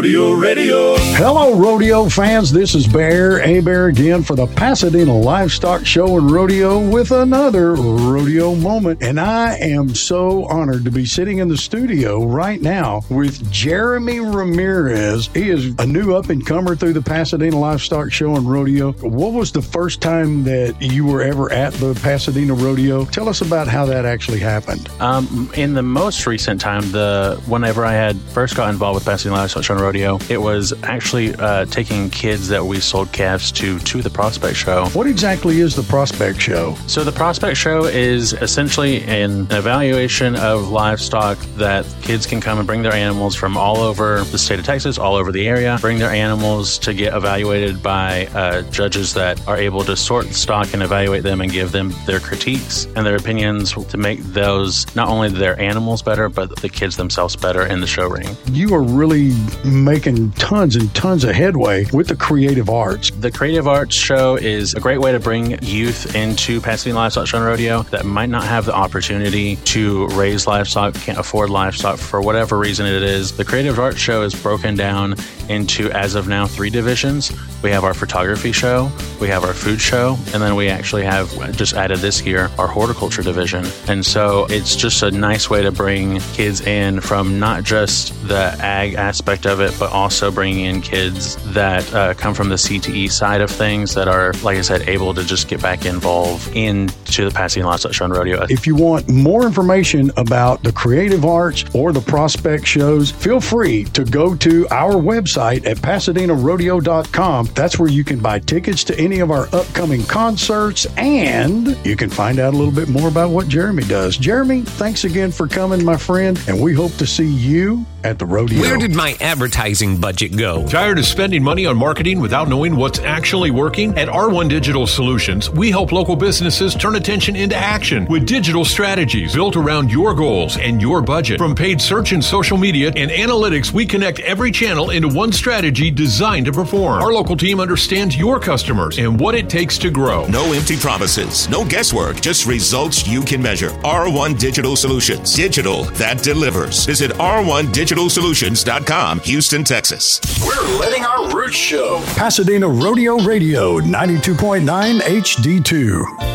Rodeo Radio. Hello, rodeo fans. This is Bear again for the Pasadena Livestock Show and Rodeo with another rodeo moment. And I am so honored to be sitting in the studio right now with Jeremy Ramirez. He is a new up-and-comer through the Pasadena Livestock Show and Rodeo. What was the first time that you were ever at the Pasadena Rodeo? Tell us about how that actually happened. In the most recent time, whenever I had first got involved with Pasadena Livestock Show and Rodeo, it was actually taking kids that we sold calves to the Prospect Show. What exactly is the Prospect Show? So the Prospect Show is essentially an evaluation of livestock that kids can come and bring their animals from all over the state of Texas, all over the area, bring their animals to get evaluated by judges that are able to sort the stock and evaluate them and give them their critiques and their opinions to make those, not only their animals better, but the kids themselves better in the show ring. You are really making tons and tons of headway with the creative arts. The Creative Arts Show is a great way to bring youth into Pasadena Livestock Show and Rodeo that might not have the opportunity to raise livestock, can't afford livestock for whatever reason it is. The Creative Arts Show is broken down into, as of now, 3 divisions. We have our photography show, we have our food show, and then we actually have just added this year our horticulture division. And so it's just a nice way to bring kids in from not just the ag aspect of it, but also bringing in kids that come from the CTE side of things that are, like I said, able to just get back involved into the Pasadena Livestock Show and Rodeo. If you want more information about the creative arts or the prospect shows, feel free to go to our website at PasadenaRodeo.com. That's where you can buy tickets to any of our upcoming concerts, and you can find out a little bit more about what Jeremy does. Jeremy, thanks again for coming, my friend, and we hope to see you at the rodeo. Where did my advertising budget go? Tired of spending money on marketing without knowing what's actually working? At R1 Digital Solutions, we help local businesses turn attention into action with digital strategies built around your goals and your budget. From paid search and social media and analytics, we connect every channel into one strategy designed to perform. Our local team understands your customers and what it takes to grow. No empty promises, no guesswork, just results you can measure. R1 Digital Solutions. Digital that delivers. Visit R1DigitalSolutions.com, Houston, Texas. We're letting our roots show. Pasadena Rodeo Radio, 92.9 HD2.